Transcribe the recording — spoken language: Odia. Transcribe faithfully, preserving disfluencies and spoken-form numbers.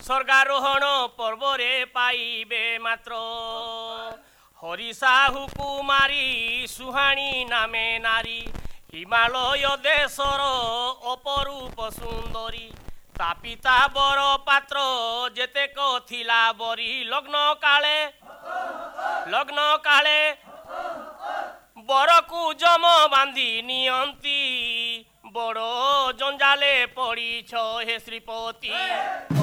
ସ୍ୱର୍ଗାରୋହଣ ପର୍ବରେ ପାଇବେ ମାତ୍ର ହରିସାହୁ କୁମାରୀ ସୁହାଣୀ ନାମେ ନାରୀ ହିମାଳୟ ଦେଶର ଅପରୂପ ସୁନ୍ଦରୀ ତା ପିତା ବର ପାତ୍ର ଯେତେକ ଥିଲା ବରି ଲଗ୍ନ କାଳେ ଲଗ୍ନ କାଳେ ବରକୁ ଯମ ବାନ୍ଧି ନିଅନ୍ତି ବଡ଼ ଜଞ୍ଜାଲେ ପଡ଼ିଛ ହେ ଶ୍ରୀପତି।